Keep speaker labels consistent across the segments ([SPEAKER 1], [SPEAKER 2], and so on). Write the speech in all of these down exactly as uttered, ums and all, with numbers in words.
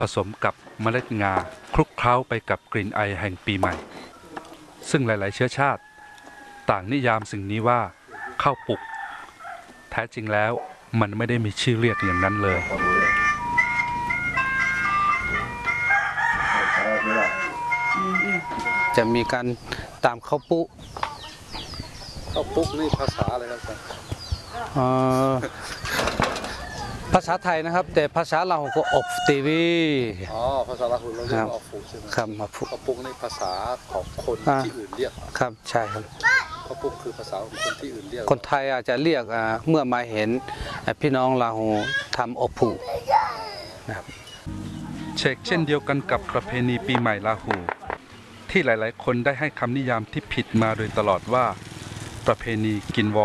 [SPEAKER 1] ผสมกับเมล็ดงาคลุกเคล้าไปกับกลิ่นไอแห่งปีใหม่ซึ่งหลายๆเชื้อชาติต่างนิยามสิ่งนี้ว่าข้าวปุกแท้จริงแล้วมันไม่ได้มีชื่อเรียกอย่างนั้นเลย
[SPEAKER 2] จะมีการตามข้าวปุ
[SPEAKER 3] ข้าวปุกนี่ภาษาอะไรครับ
[SPEAKER 2] ภาษาไทยนะครับแต่ภาษาเราก็อบตีวี
[SPEAKER 3] อ๋อภาษาลาหูเราเรียกว่าอบฟูใช่ไหม
[SPEAKER 2] ครับมา
[SPEAKER 3] ข้าวปุกนี่ภาษาของคนที่อื่นเรียก
[SPEAKER 2] ครับใช่ครับ
[SPEAKER 3] ข้าวปุกคือภาษาของคนที่อื่นเรียก
[SPEAKER 2] คนไทยอาจจะเรียกเมื่อมาเห็นพี่น้องลาหูทำอบผูนะครับ
[SPEAKER 1] เชกเช่นเดียวกันกับประเพณีปีใหม่ลาหูที่หลายๆคนได้ให้คำนิยามที่ผิดมาโดยตลอดว่าประเพณีกินวอ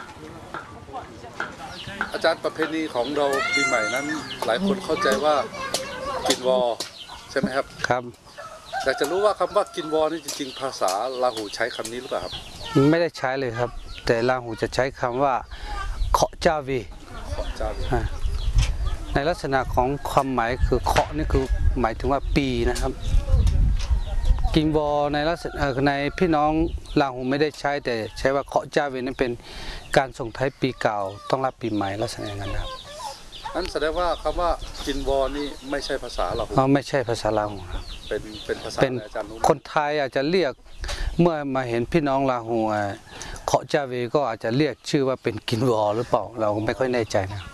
[SPEAKER 3] อาจารย์ประเพณีของเราปีใหม่นั้นหลายคนเข้าใจว่ากินวอใช่ไหมครับ
[SPEAKER 2] ครับ
[SPEAKER 3] อยากจะรู้ว่าคำว่ากินวอนี่จริงๆภาษาลาหูใช้คำนี้หรือเปล่าครับ
[SPEAKER 2] ไม่ได้ใช้เลยครับแต่ลาหูจะใช้คำว่าเคาะจาวี
[SPEAKER 3] เคาะจาวี
[SPEAKER 2] ในลักษณะของความหมายคือเคาะนี่คือหมายถึงว่าปีนะครับกินวอในลักษณะในพี่น้องลาหูไม่ได้ใช้แต่ใช้ว่าเคาะจาวีนั้นเป็นการส่งท้ายปีเก่าต้องรับปีใหม่ลักษณะอย่างนั้นครับ
[SPEAKER 3] นั่นแสดงว่าคำว่ากินวอนี่ไม่ใช่ภาษาลาหู
[SPEAKER 2] อ๋อไม่ใช่ภาษาลาหูครับ
[SPEAKER 3] เป็นเป็นภาษาอาจารย์รู้
[SPEAKER 2] คนไทยอาจจะเรียกเมื่อมาเห็นพี่น้องลาหูเคาะจาวีก็อาจจะเรียกชื่อว่าเป็นกินวอหรือเปล่าเราไม่ค่อยแน่ใจนะ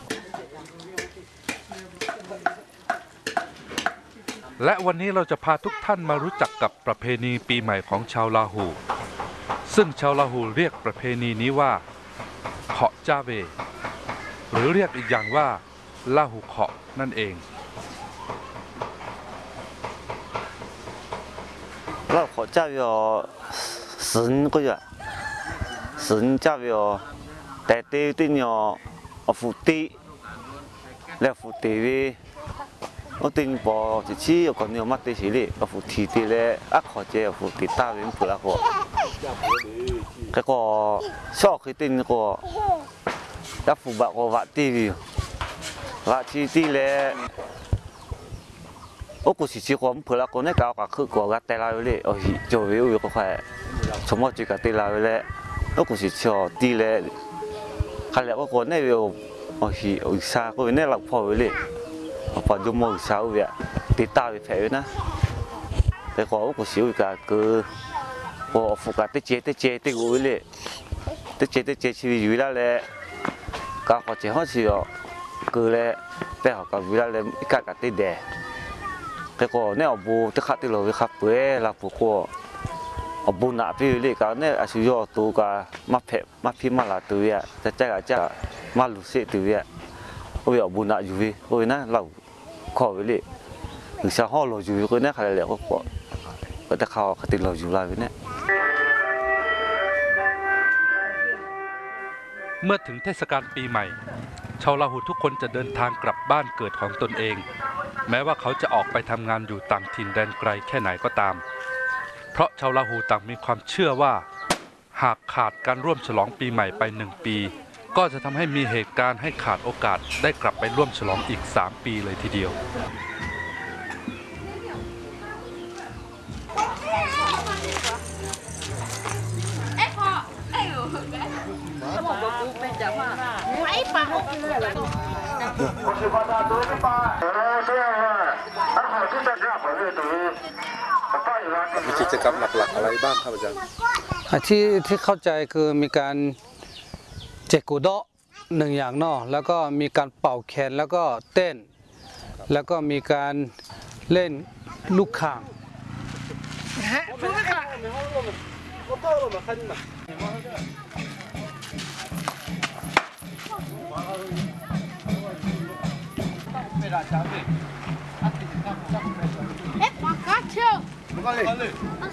[SPEAKER 1] และวันนี้เราจะพาทุกท่านมารู้จักกับประเพณีปีใหม่ของชาวลาหูซึ่งชาวลาหูเรียกประเพณีนี้ว่าเคาะจาเวหรือเรียกอีกอย่างว่าลาหูเคาะนั่นเอง
[SPEAKER 4] ลาหูเคาะจาเว十个月十จาเวแต่เตี้ยตี้เนี่ยเอาฟูตีแล้วฟูตีเว我顶部一次我讲你乜嘢事咧？我扶梯啲咧，一學者扶梯打完扶啦個，嗰個小佢頂個一扶白個滑啲嘅，滑梯啲咧，我嗰時試過咁扶啦個咧，搞個佢個個跌落去咧，我做咗有個塊，從我最近跌落去咧，我嗰時做啲咧，係咧我個咧要我係我沙嗰邊咧落破去咧。พอดูมองสาวเนี่ยติดตาไปแผลนะแต่ก็ก็สิวก็คือพอฟุกติเจติเจติกูเลยติเจติเจชีวิตอยู่แล้วแหละก็ขอเจ้าเขาสิอ๋อคือเลยแต่เขาก็อยู่แล้วเลยอีกก็ติดแดดแต่ก็เนี่ยอบูติขัดติโลวิขับเปื่อยหลับก็อบูหนาพี่เลยก็เนี่ยอาชีพตัวก็มาเพ็บมาพิมมาลาตัวเนี่ยจะแจ้งจะมาลุสิตัวเนี่ยโอ้ยอบูหนาอยู่วิโอ้ยนะเราขอไปเลยหรือชาวห้องเราอยู่ก็เนี่ยใครเลยก็ขอก็จะเข้าติดเราอยู่แล้วเนี่ย
[SPEAKER 1] เมื่อถึงเทศกาลปีใหม่ชาวลาหูทุกคนจะเดินทางกลับบ้านเกิดของตนเองแม้ว่าเขาจะออกไปทำงานอยู่ต่างถิ่นแดนไกลแค่ไหนก็ตามเพราะชาวลาหูต่างมีความเชื่อว่าหากขาดการร่วมฉลองปีใหม่ไปหนึ่งปีก็จะทำให้มีเหตุการณ์ให้ขาดโอกาสได้กลับไปร่วมฉลองอีกสามปีเลยทีเดียว
[SPEAKER 3] มีกิจกรรมหลักๆอะไรบ้างครับอาจารย์
[SPEAKER 2] ที่ที่เข้าใจคือมีการเจกุโดะหนึ่งอย่างเนาะแล้วก็มีการเป่าแคนแล้วก็เต้นแล้วก็มีการเล่นลูกข่าง
[SPEAKER 5] เอ๊ะมากัดเชียวมากัดเลย